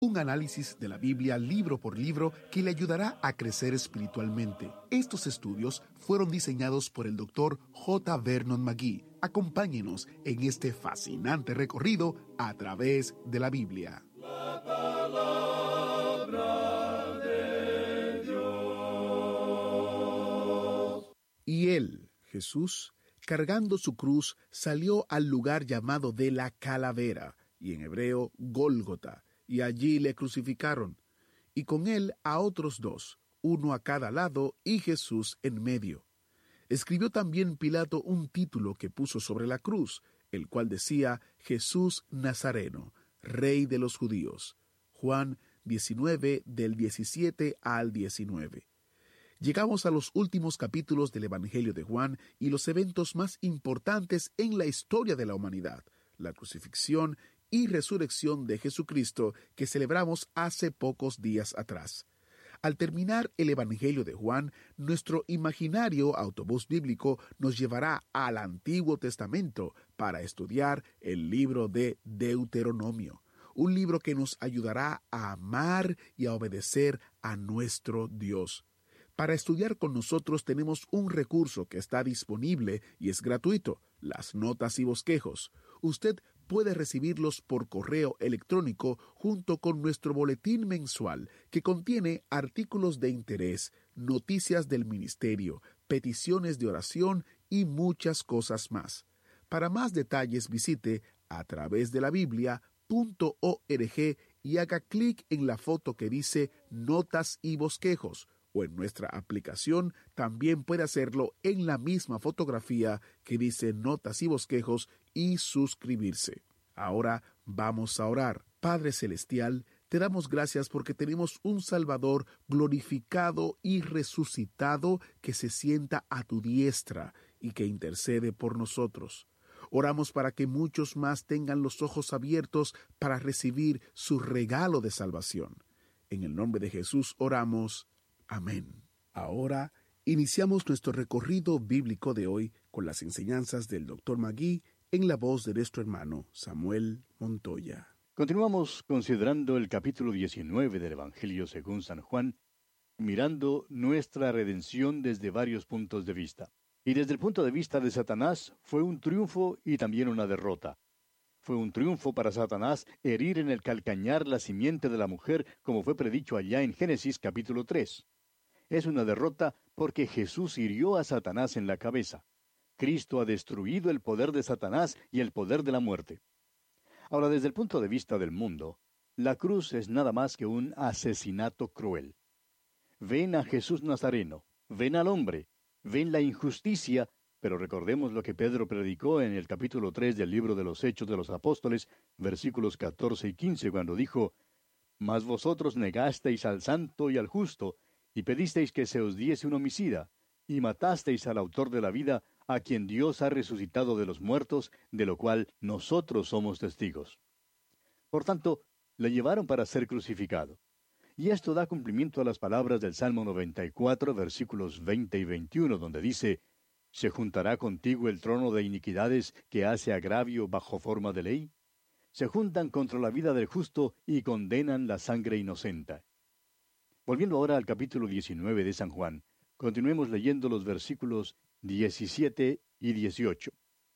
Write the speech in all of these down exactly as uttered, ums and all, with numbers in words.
Un análisis de la Biblia libro por libro que le ayudará a crecer espiritualmente. Estos estudios fueron diseñados por el doctor J. Vernon McGee. Acompáñenos en este fascinante recorrido a través de la Biblia. La palabra de Dios. Y él, Jesús, cargando su cruz, salió al lugar llamado de la Calavera, y en hebreo Gólgota, y allí le crucificaron, y con él a otros dos, uno a cada lado y Jesús en medio. Escribió también Pilato un título que puso sobre la cruz, el cual decía Jesús Nazareno, Rey de los Judíos. Juan diecinueve, del diecisiete al diecinueve. Llegamos a los últimos capítulos del Evangelio de Juan y los eventos más importantes en la historia de la humanidad, la crucifixión y resurrección de Jesucristo que celebramos hace pocos días atrás. Al terminar el Evangelio de Juan, nuestro imaginario autobús bíblico nos llevará al Antiguo Testamento para estudiar el libro de Deuteronomio, un libro que nos ayudará a amar y a obedecer a nuestro Dios. Para estudiar con nosotros tenemos un recurso que está disponible y es gratuito, las notas y bosquejos. Usted puede recibirlos por correo electrónico junto con nuestro boletín mensual que contiene artículos de interés, noticias del ministerio, peticiones de oración y muchas cosas más. Para más detalles visite a través de la biblia punto org y haga clic en la foto que dice Notas y Bosquejos, o en nuestra aplicación también puede hacerlo en la misma fotografía que dice Notas y Bosquejos y suscribirse. Ahora vamos a orar. Padre Celestial, te damos gracias porque tenemos un Salvador glorificado y resucitado que se sienta a tu diestra y que intercede por nosotros. Oramos para que muchos más tengan los ojos abiertos para recibir su regalo de salvación. En el nombre de Jesús oramos. Amén. Ahora iniciamos nuestro recorrido bíblico de hoy con las enseñanzas del doctor McGee en la voz de nuestro hermano Samuel Montoya. Continuamos considerando el capítulo diecinueve del Evangelio según San Juan, mirando nuestra redención desde varios puntos de vista. Y desde el punto de vista de Satanás, fue un triunfo y también una derrota. Fue un triunfo para Satanás herir en el calcañar la simiente de la mujer, como fue predicho allá en Génesis capítulo tres. Es una derrota porque Jesús hirió a Satanás en la cabeza. Cristo ha destruido el poder de Satanás y el poder de la muerte. Ahora, desde el punto de vista del mundo, la cruz es nada más que un asesinato cruel. Ven a Jesús Nazareno, ven al hombre, ven la injusticia, pero recordemos lo que Pedro predicó en el capítulo tres del libro de los Hechos de los Apóstoles, versículos catorce y quince, cuando dijo: Mas vosotros negasteis al santo y al justo, y pedisteis que se os diese un homicida, y matasteis al autor de la vida, a quien Dios ha resucitado de los muertos, de lo cual nosotros somos testigos. Por tanto, le llevaron para ser crucificado. Y esto da cumplimiento a las palabras del Salmo noventa y cuatro, versículos veinte y veintiuno, donde dice: ¿Se juntará contigo el trono de iniquidades que hace agravio bajo forma de ley? Se juntan contra la vida del justo y condenan la sangre inocente. Volviendo ahora al capítulo diecinueve de San Juan, continuemos leyendo los versículos diecisiete y dieciocho.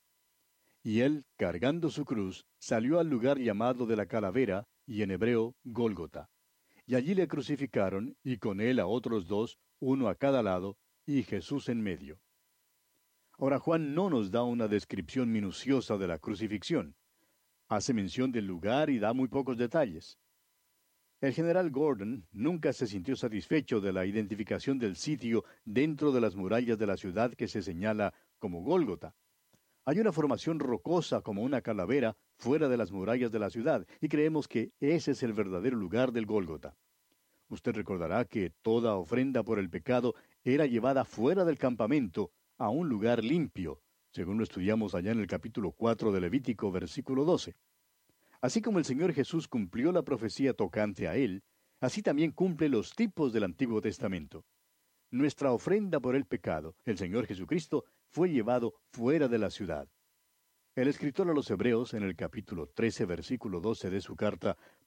Y él, cargando su cruz, salió al lugar llamado de la Calavera, y en hebreo Gólgota. Y allí le crucificaron, y con él a otros dos, uno a cada lado, y Jesús en medio. Ahora Juan no nos da una descripción minuciosa de la crucifixión. Hace mención del lugar y da muy pocos detalles. El general Gordon nunca se sintió satisfecho de la identificación del sitio dentro de las murallas de la ciudad que se señala como Gólgota. Hay una formación rocosa como una calavera fuera de las murallas de la ciudad, y creemos que ese es el verdadero lugar del Gólgota. Usted recordará que toda ofrenda por el pecado era llevada fuera del campamento a un lugar limpio, según lo estudiamos allá en el capítulo cuatro de Levítico, versículo doce. Así como el Señor Jesús cumplió la profecía tocante a Él, así también cumple los tipos del Antiguo Testamento. Nuestra ofrenda por el pecado, el Señor Jesucristo, fue llevado fuera de la ciudad. El escritor a los Hebreos, en el capítulo trece, versículo doce de su carta,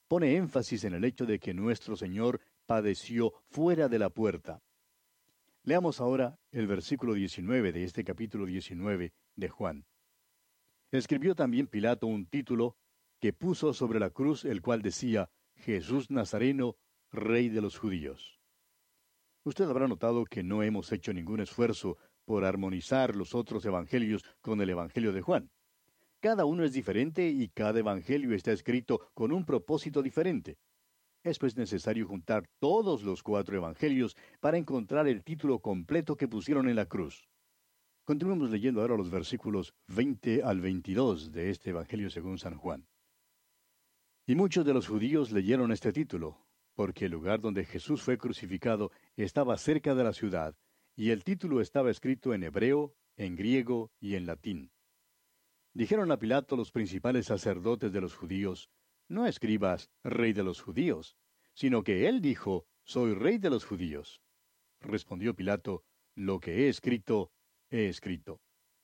pone énfasis en el hecho de que nuestro Señor padeció fuera de la puerta. Leamos ahora el versículo diecinueve de este capítulo diecinueve de Juan. Escribió también Pilato un título que puso sobre la cruz, el cual decía, Jesús Nazareno, Rey de los Judíos. Usted habrá notado que no hemos hecho ningún esfuerzo por armonizar los otros evangelios con el Evangelio de Juan. Cada uno es diferente y cada evangelio está escrito con un propósito diferente. Es pues necesario juntar todos los cuatro evangelios para encontrar el título completo que pusieron en la cruz. Continuemos leyendo ahora los versículos veinte al veintidós de este evangelio según San Juan. Y muchos de los judíos leyeron este título, porque el lugar donde Jesús fue crucificado estaba cerca de la ciudad, y el título estaba escrito en hebreo, en griego y en latín. Dijeron a Pilato los principales sacerdotes de los judíos, no escribas Rey de los judíos, sino que él dijo, soy Rey de los judíos. Respondió Pilato, lo que he escrito, he escrito.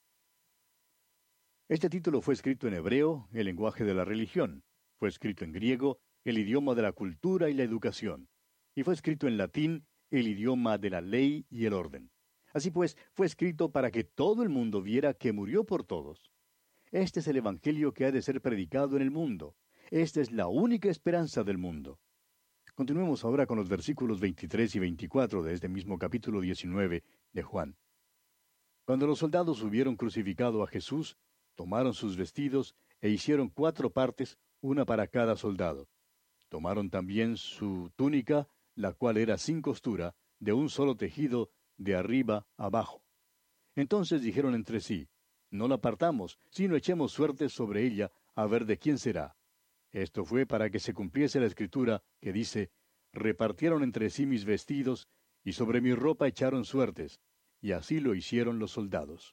Este título fue escrito en hebreo, el lenguaje de la religión. Fue escrito en griego, el idioma de la cultura y la educación. Y fue escrito en latín, el idioma de la ley y el orden. Así pues, fue escrito para que todo el mundo viera que murió por todos. Este es el evangelio que ha de ser predicado en el mundo. Esta es la única esperanza del mundo. Continuemos ahora con los versículos veintitrés y veinticuatro de este mismo capítulo diecinueve de Juan. Cuando los soldados hubieron crucificado a Jesús, tomaron sus vestidos e hicieron cuatro partes, una para cada soldado. Tomaron también su túnica, la cual era sin costura, de un solo tejido, de arriba abajo. Entonces dijeron entre sí, no la partamos, sino echemos suertes sobre ella, a ver de quién será. Esto fue para que se cumpliese la escritura, que dice, repartieron entre sí mis vestidos, y sobre mi ropa echaron suertes, y así lo hicieron los soldados.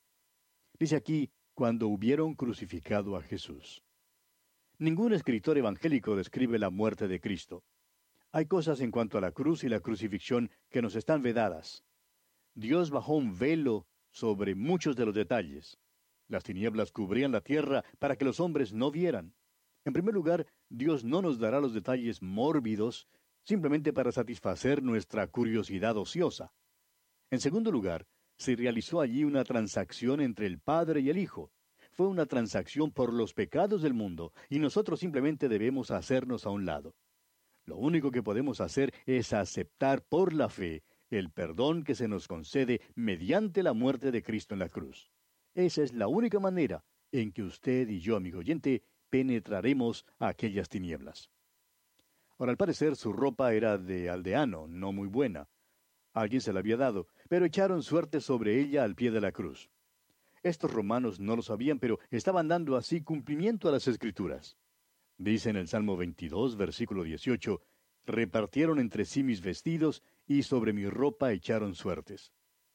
Dice aquí, cuando hubieron crucificado a Jesús. Ningún escritor evangélico describe la muerte de Cristo. Hay cosas en cuanto a la cruz y la crucifixión que nos están vedadas. Dios bajó un velo sobre muchos de los detalles. Las tinieblas cubrían la tierra para que los hombres no vieran. En primer lugar, Dios no nos dará los detalles mórbidos simplemente para satisfacer nuestra curiosidad ociosa. En segundo lugar, se realizó allí una transacción entre el Padre y el Hijo. Fue una transacción por los pecados del mundo, y nosotros simplemente debemos hacernos a un lado. Lo único que podemos hacer es aceptar por la fe el perdón que se nos concede mediante la muerte de Cristo en la cruz. Esa es la única manera en que usted y yo, amigo oyente, penetraremos a aquellas tinieblas. Ahora, al parecer, su ropa era de aldeano, no muy buena. Alguien se la había dado, pero echaron suerte sobre ella al pie de la cruz. Estos romanos no lo sabían, pero estaban dando así cumplimiento a las Escrituras. Dice en el Salmo veintidós, versículo dieciocho, repartieron entre sí mis vestidos, y sobre mi ropa echaron suertes.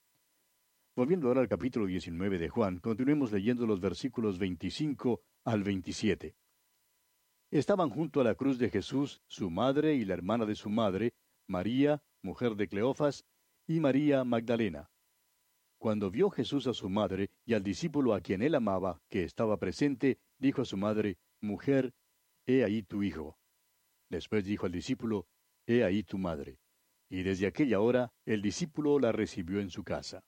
Volviendo ahora al capítulo diecinueve de Juan, continuemos leyendo los versículos veinticinco al veintisiete. Estaban junto a la cruz de Jesús su madre y la hermana de su madre, María, mujer de Cleofas, y María Magdalena. Cuando vio Jesús a su madre y al discípulo a quien él amaba, que estaba presente, dijo a su madre, Mujer, he ahí tu hijo. Después dijo al discípulo, He ahí tu madre. Y desde aquella hora el discípulo la recibió en su casa.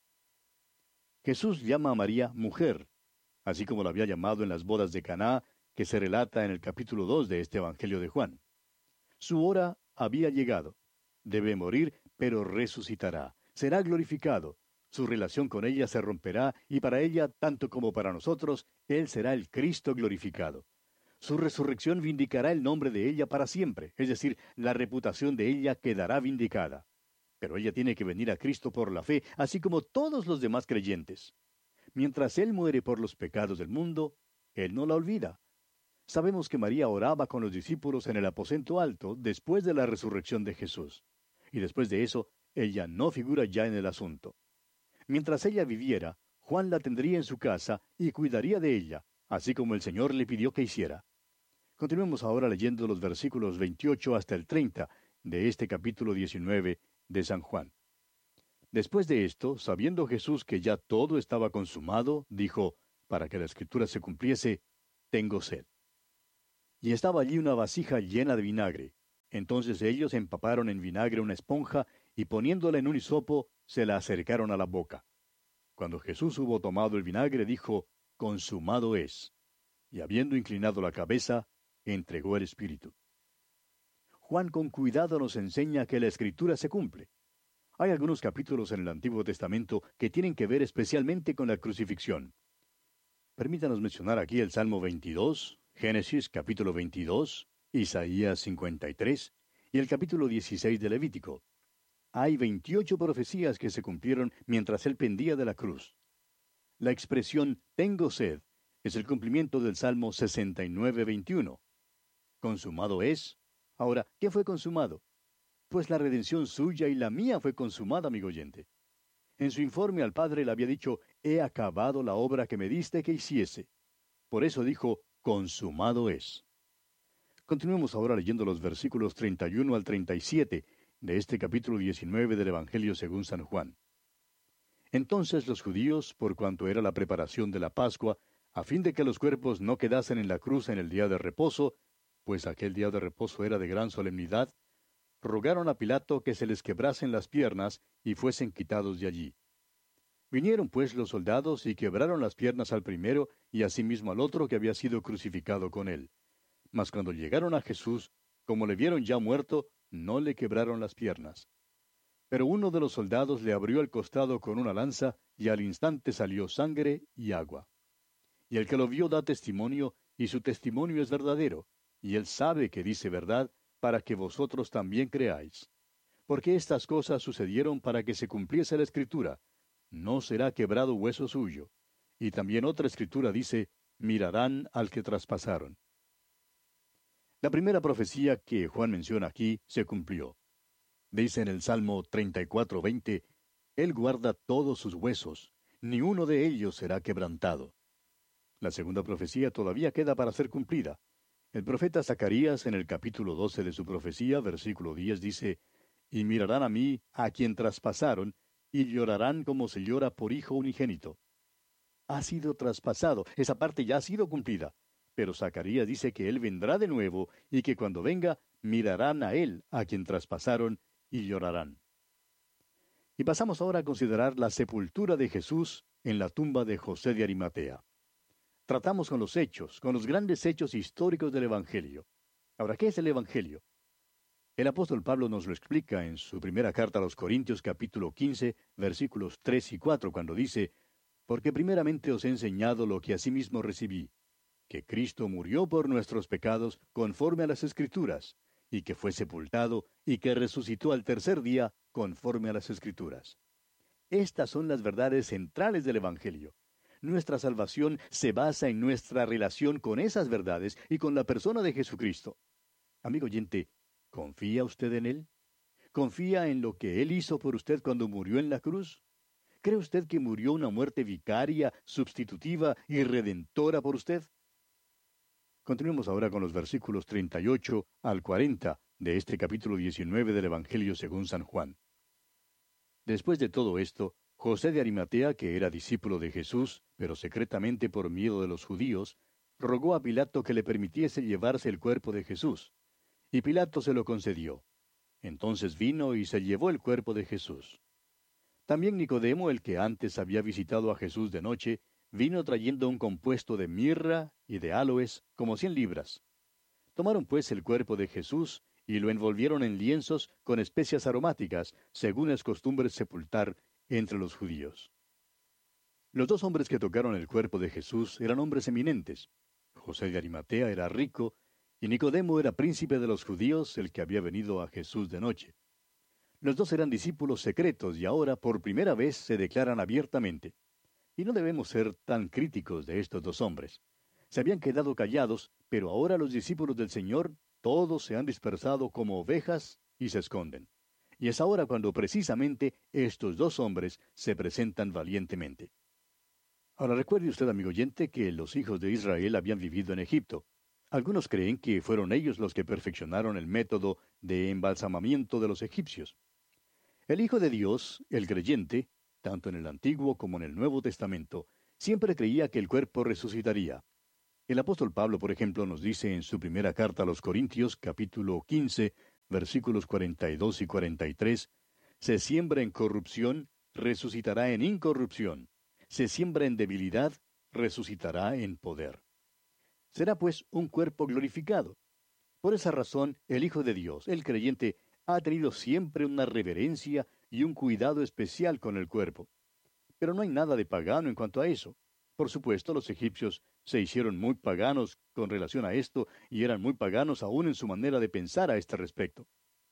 Jesús llama a María mujer, así como la había llamado en las bodas de Caná, que se relata en el capítulo dos de este Evangelio de Juan. Su hora había llegado. Debe morir, pero resucitará. Será glorificado. Su relación con ella se romperá, y para ella, tanto como para nosotros, Él será el Cristo glorificado. Su resurrección vindicará el nombre de ella para siempre, es decir, la reputación de ella quedará vindicada. Pero ella tiene que venir a Cristo por la fe, así como todos los demás creyentes. Mientras Él muere por los pecados del mundo, Él no la olvida. Sabemos que María oraba con los discípulos en el aposento alto después de la resurrección de Jesús. Y después de eso, ella no figura ya en el asunto. Mientras ella viviera, Juan la tendría en su casa y cuidaría de ella, así como el Señor le pidió que hiciera. Continuemos ahora leyendo los versículos veintiocho hasta el treinta de este capítulo diecinueve de San Juan. Después de esto, sabiendo Jesús que ya todo estaba consumado, dijo, para que la Escritura se cumpliese, tengo sed. y estaba allí una vasija llena de vinagre. Entonces ellos empaparon en vinagre una esponja, y poniéndola en un hisopo, se la acercaron a la boca. Cuando Jesús hubo tomado el vinagre, dijo, consumado es. Y habiendo inclinado la cabeza, entregó el Espíritu. Juan con cuidado nos enseña que la Escritura se cumple. Hay algunos capítulos en el Antiguo Testamento que tienen que ver especialmente con la crucifixión. Permítanos mencionar aquí el Salmo veintidós, Génesis capítulo veintidós, Isaías cincuenta y tres y el capítulo dieciséis de Levítico. Hay veintiocho profecías que se cumplieron mientras él pendía de la cruz. La expresión tengo sed es el cumplimiento del Salmo sesenta y nueve, veintiuno. Consumado es. Ahora, ¿qué fue consumado? Pues la redención suya y la mía fue consumada, amigo oyente. En su informe al Padre le había dicho, he acabado la obra que me diste que hiciese. Por eso dijo, consumado es. Continuemos ahora leyendo los versículos treinta y uno al treinta y siete de este capítulo diecinueve del Evangelio según San Juan. Entonces los judíos, por cuanto era la preparación de la Pascua, a fin de que los cuerpos no quedasen en la cruz en el día de reposo, pues aquel día de reposo era de gran solemnidad, rogaron a Pilato que se les quebrasen las piernas y fuesen quitados de allí. Vinieron pues los soldados y quebraron las piernas al primero y asimismo al otro que había sido crucificado con él. Mas cuando llegaron a Jesús, como le vieron ya muerto, no le quebraron las piernas. Pero uno de los soldados le abrió el costado con una lanza, y al instante salió sangre y agua. Y el que lo vio da testimonio, y su testimonio es verdadero, y él sabe que dice verdad, para que vosotros también creáis. Porque estas cosas sucedieron para que se cumpliese la Escritura, no será quebrado hueso suyo. Y también otra Escritura dice, mirarán al que traspasaron. La primera profecía que Juan menciona aquí se cumplió. Dice en el Salmo treinta y cuatro, veinte, Él guarda todos sus huesos, ni uno de ellos será quebrantado. La segunda profecía todavía queda para ser cumplida. El profeta Zacarías, en el capítulo doce de su profecía, versículo diez, dice, y mirarán a mí, a quien traspasaron, y llorarán como se llora por hijo unigénito. Ha sido traspasado, esa parte ya ha sido cumplida. Pero Zacarías dice que Él vendrá de nuevo, y que cuando venga, mirarán a Él, a quien traspasaron, y llorarán. Y pasamos ahora a considerar la sepultura de Jesús en la tumba de José de Arimatea. Tratamos con los hechos, con los grandes hechos históricos del Evangelio. Ahora, ¿qué es el Evangelio? El apóstol Pablo nos lo explica en su primera carta a los Corintios, capítulo quince, versículos tres y cuatro, cuando dice, porque primeramente os he enseñado lo que asimismo recibí, que Cristo murió por nuestros pecados conforme a las Escrituras, y que fue sepultado, y que resucitó al tercer día conforme a las Escrituras. Estas son las verdades centrales del Evangelio. Nuestra salvación se basa en nuestra relación con esas verdades y con la persona de Jesucristo. Amigo oyente, ¿confía usted en Él? ¿Confía en lo que Él hizo por usted cuando murió en la cruz? ¿Cree usted que murió una muerte vicaria, sustitutiva y redentora por usted? Continuemos ahora con los versículos treinta y ocho al cuarenta de este capítulo diecinueve del Evangelio según San Juan. Después de todo esto, José de Arimatea, que era discípulo de Jesús, pero secretamente por miedo de los judíos, rogó a Pilato que le permitiese llevarse el cuerpo de Jesús. Y Pilato se lo concedió. Entonces vino y se llevó el cuerpo de Jesús. También Nicodemo, el que antes había visitado a Jesús de noche, vino trayendo un compuesto de mirra y de áloes, como cien libras. Tomaron pues el cuerpo de Jesús y lo envolvieron en lienzos con especias aromáticas, según es costumbre sepultar entre los judíos. Los dos hombres que tocaron el cuerpo de Jesús eran hombres eminentes. José de Arimatea era rico, y Nicodemo era príncipe de los judíos, el que había venido a Jesús de noche. Los dos eran discípulos secretos y ahora por primera vez se declaran abiertamente. Y no debemos ser tan críticos de estos dos hombres. Se habían quedado callados, pero ahora los discípulos del Señor todos se han dispersado como ovejas y se esconden. Y es ahora cuando precisamente estos dos hombres se presentan valientemente. Ahora recuerde usted, amigo oyente, que los hijos de Israel habían vivido en Egipto. Algunos creen que fueron ellos los que perfeccionaron el método de embalsamamiento de los egipcios. El Hijo de Dios, el creyente, tanto en el Antiguo como en el Nuevo Testamento, siempre creía que el cuerpo resucitaría. El apóstol Pablo, por ejemplo, nos dice en su primera carta a los Corintios, capítulo quince, versículos cuarenta y dos y cuarenta y tres, se siembra en corrupción, resucitará en incorrupción. Se siembra en debilidad, resucitará en poder. Será pues un cuerpo glorificado. Por esa razón, el Hijo de Dios, el creyente, ha tenido siempre una reverencia y un cuidado especial con el cuerpo. Pero no hay nada de pagano en cuanto a eso. Por supuesto, los egipcios se hicieron muy paganos con relación a esto y eran muy paganos aún en su manera de pensar a este respecto.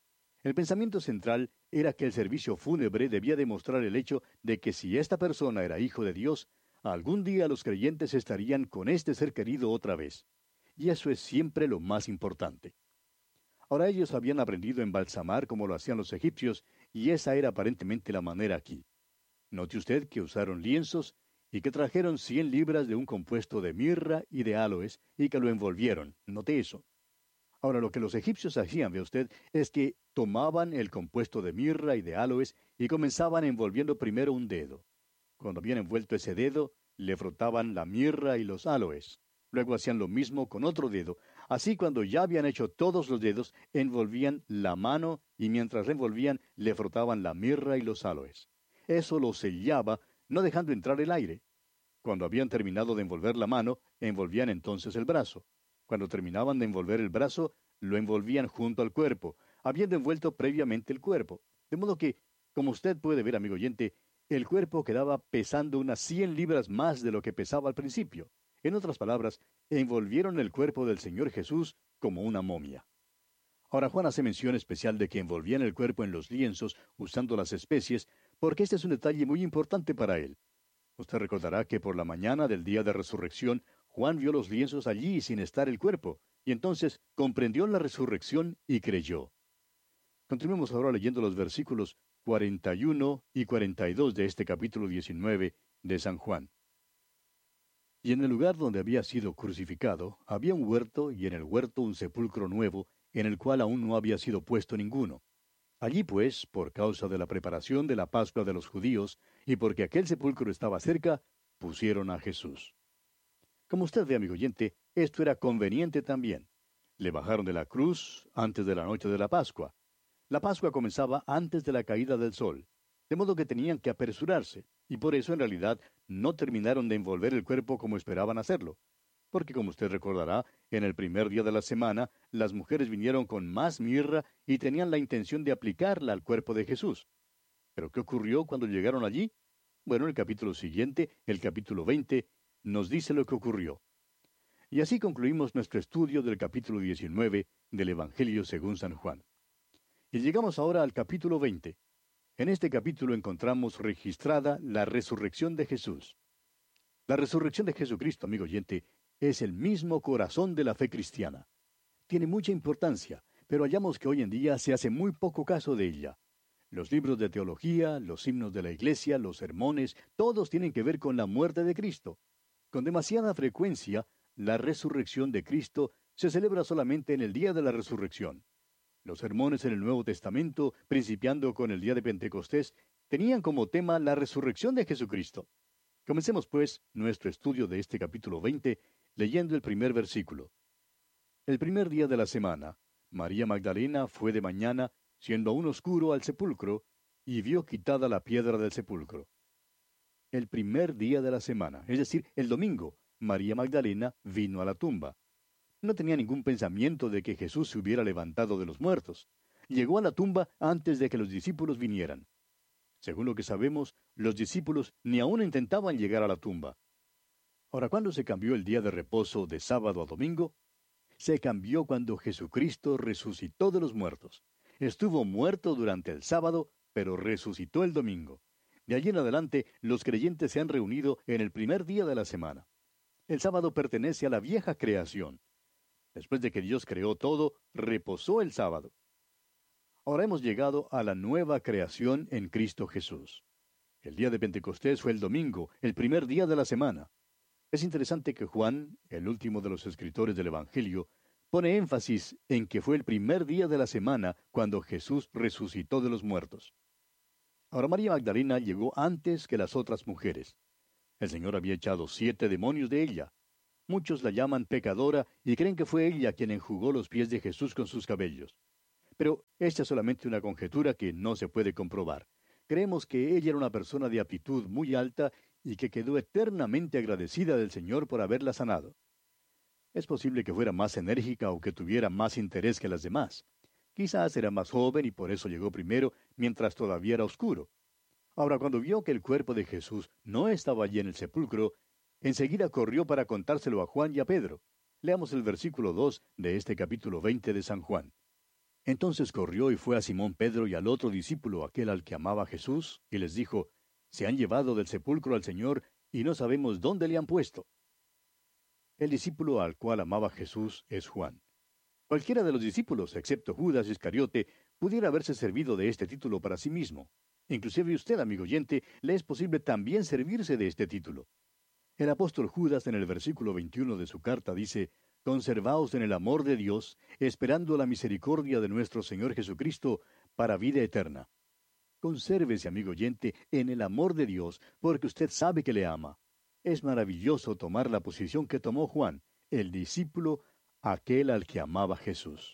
El pensamiento central era que el servicio fúnebre debía demostrar el hecho de que si esta persona era hijo de Dios, algún día los creyentes estarían con este ser querido otra vez. Y eso es siempre lo más importante. Ahora ellos habían aprendido a embalsamar como lo hacían los egipcios, y esa era aparentemente la manera aquí. Note usted que usaron lienzos y que trajeron cien libras de un compuesto de mirra y de áloes y que lo envolvieron. Note eso. Ahora, lo que los egipcios hacían, ve usted, es que tomaban el compuesto de mirra y de áloes y comenzaban envolviendo primero un dedo. Cuando habían envuelto ese dedo, le frotaban la mirra y los áloes. Luego hacían lo mismo con otro dedo. Así, cuando ya habían hecho todos los dedos, envolvían la mano y mientras la envolvían, le frotaban la mirra y los áloes. Eso lo sellaba, no dejando entrar el aire. Cuando habían terminado de envolver la mano, envolvían entonces el brazo. Cuando terminaban de envolver el brazo, lo envolvían junto al cuerpo, habiendo envuelto previamente el cuerpo. De modo que, como usted puede ver, amigo oyente, el cuerpo quedaba pesando unas cien libras más de lo que pesaba al principio. En otras palabras, envolvieron el cuerpo del Señor Jesús como una momia. Ahora Juan hace mención especial de que envolvían el cuerpo en los lienzos usando las especies, porque este es un detalle muy importante para él. Usted recordará que por la mañana del día de resurrección, Juan vio los lienzos allí sin estar el cuerpo, y entonces comprendió la resurrección y creyó. Continuemos ahora leyendo los versículos cuarenta y uno y cuarenta y dos de este capítulo diecinueve de San Juan. Y en el lugar donde había sido crucificado, había un huerto, y en el huerto un sepulcro nuevo, en el cual aún no había sido puesto ninguno. Allí pues, por causa de la preparación de la Pascua de los judíos, y porque aquel sepulcro estaba cerca, pusieron a Jesús. Como usted ve, amigo oyente, esto era conveniente también. Le bajaron de la cruz antes de la noche de la Pascua. La Pascua comenzaba antes de la caída del sol, de modo que tenían que apresurarse, y por eso en realidad no terminaron de envolver el cuerpo como esperaban hacerlo. Porque como usted recordará, en el primer día de la semana, las mujeres vinieron con más mirra y tenían la intención de aplicarla al cuerpo de Jesús. ¿Pero qué ocurrió cuando llegaron allí? Bueno, el capítulo siguiente, el capítulo veinte, nos dice lo que ocurrió. Y así concluimos nuestro estudio del capítulo diecinueve del Evangelio según San Juan. Y llegamos ahora al capítulo veinte. En este capítulo encontramos registrada la resurrección de Jesús. La resurrección de Jesucristo, amigo oyente, es el mismo corazón de la fe cristiana. Tiene mucha importancia, pero hallamos que hoy en día se hace muy poco caso de ella. Los libros de teología, los himnos de la iglesia, los sermones, todos tienen que ver con la muerte de Cristo. Con demasiada frecuencia, la resurrección de Cristo se celebra solamente en el día de la resurrección. Los sermones en el Nuevo Testamento, principiando con el día de Pentecostés, tenían como tema la resurrección de Jesucristo. Comencemos, pues, nuestro estudio de este capítulo veinte, leyendo el primer versículo. El primer día de la semana, María Magdalena fue de mañana, siendo aún oscuro, al sepulcro, y vio quitada la piedra del sepulcro. El primer día de la semana, es decir, el domingo, María Magdalena vino a la tumba. No tenía ningún pensamiento de que Jesús se hubiera levantado de los muertos. Llegó a la tumba antes de que los discípulos vinieran. Según lo que sabemos, los discípulos ni aún intentaban llegar a la tumba. Ahora, ¿cuándo se cambió el día de reposo de sábado a domingo? Se cambió cuando Jesucristo resucitó de los muertos. Estuvo muerto durante el sábado, pero resucitó el domingo. De allí en adelante, los creyentes se han reunido en el primer día de la semana. El sábado pertenece a la vieja creación. Después de que Dios creó todo, reposó el sábado. Ahora hemos llegado a la nueva creación en Cristo Jesús. El día de Pentecostés fue el domingo, el primer día de la semana. Es interesante que Juan, el último de los escritores del Evangelio, pone énfasis en que fue el primer día de la semana cuando Jesús resucitó de los muertos. Ahora María Magdalena llegó antes que las otras mujeres. El Señor había echado siete demonios de ella. Muchos la llaman pecadora y creen que fue ella quien enjugó los pies de Jesús con sus cabellos. Pero esta es solamente una conjetura que no se puede comprobar. Creemos que ella era una persona de aptitud muy alta y que quedó eternamente agradecida del Señor por haberla sanado. Es posible que fuera más enérgica o que tuviera más interés que las demás. Quizás era más joven y por eso llegó primero mientras todavía era oscuro. Ahora, cuando vio que el cuerpo de Jesús no estaba allí en el sepulcro, enseguida corrió para contárselo a Juan y a Pedro. Leamos el versículo dos de este capítulo veinte de San Juan. Entonces corrió y fue a Simón Pedro y al otro discípulo, aquel al que amaba Jesús, y les dijo, se han llevado del sepulcro al Señor y no sabemos dónde le han puesto. El discípulo al cual amaba Jesús es Juan. Cualquiera de los discípulos, excepto Judas Iscariote, pudiera haberse servido de este título para sí mismo. Inclusive usted, amigo oyente, le es posible también servirse de este título. El apóstol Judas en el versículo veintiuno de su carta dice, conservaos en el amor de Dios, esperando la misericordia de nuestro Señor Jesucristo para vida eterna. Consérvese, amigo oyente, en el amor de Dios, porque usted sabe que le ama. Es maravilloso tomar la posición que tomó Juan, el discípulo, aquel al que amaba Jesús.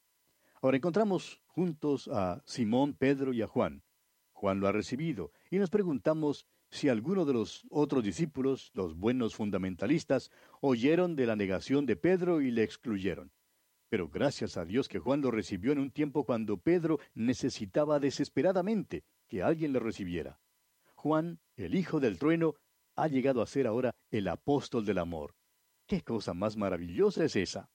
Ahora encontramos juntos a Simón, Pedro y a Juan. Juan lo ha recibido, y nos preguntamos si alguno de los otros discípulos, los buenos fundamentalistas, oyeron de la negación de Pedro y le excluyeron. Pero gracias a Dios que Juan lo recibió en un tiempo cuando Pedro necesitaba desesperadamente que alguien le recibiera. Juan, el hijo del trueno, ha llegado a ser ahora el apóstol del amor. ¡Qué cosa más maravillosa es esa!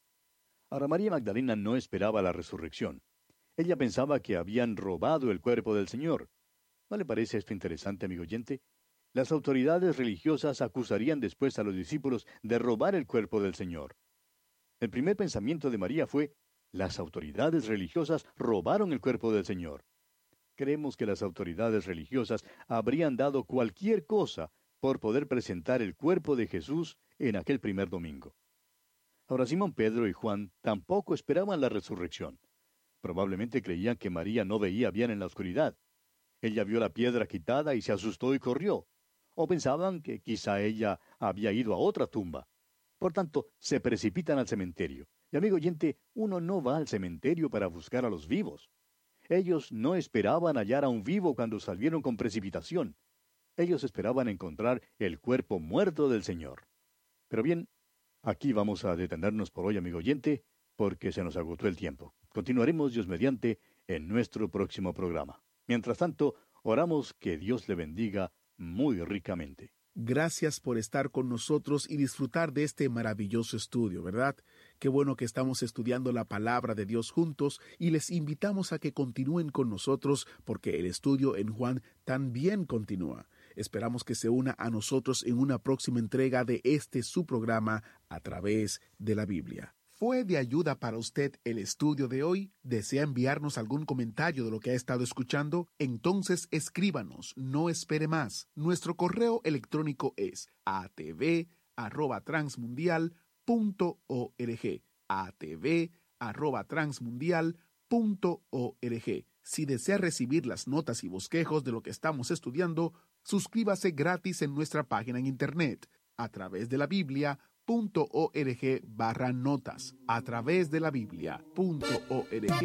Ahora, María Magdalena no esperaba la resurrección. Ella pensaba que habían robado el cuerpo del Señor. ¿No le parece esto interesante, amigo oyente? Las autoridades religiosas acusarían después a los discípulos de robar el cuerpo del Señor. El primer pensamiento de María fue, las autoridades religiosas robaron el cuerpo del Señor. Creemos que las autoridades religiosas habrían dado cualquier cosa por poder presentar el cuerpo de Jesús en aquel primer domingo. Ahora, Simón Pedro y Juan tampoco esperaban la resurrección. Probablemente creían que María no veía bien en la oscuridad. Ella vio la piedra quitada y se asustó y corrió. O pensaban que quizá ella había ido a otra tumba. Por tanto, se precipitan al cementerio. Y amigo oyente, uno no va al cementerio para buscar a los vivos. Ellos no esperaban hallar a un vivo cuando salieron con precipitación. Ellos esperaban encontrar el cuerpo muerto del Señor. Pero bien, aquí vamos a detenernos por hoy, amigo oyente, porque se nos agotó el tiempo. Continuaremos, Dios mediante, en nuestro próximo programa. Mientras tanto, oramos que Dios le bendiga muy ricamente. Gracias por estar con nosotros y disfrutar de este maravilloso estudio, ¿verdad? Qué bueno que estamos estudiando la palabra de Dios juntos y les invitamos a que continúen con nosotros porque el estudio en Juan también continúa. Esperamos que se una a nosotros en una próxima entrega de este su programa a través de la Biblia. ¿Fue de ayuda para usted el estudio de hoy? ¿Desea enviarnos algún comentario de lo que ha estado escuchando? Entonces escríbanos, no espere más. Nuestro correo electrónico es a t v arroba transmundial punto org. a t v arroba transmundial punto org. Si desea recibir las notas y bosquejos de lo que estamos estudiando, suscríbase gratis en nuestra página en internet a través de la Biblia. Punto org barra notas a través de la Biblia punto org